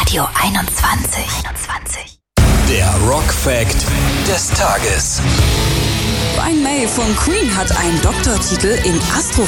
Radio 21. Der Rock Fact des Tages. Brian May von Queen hat einen Doktortitel in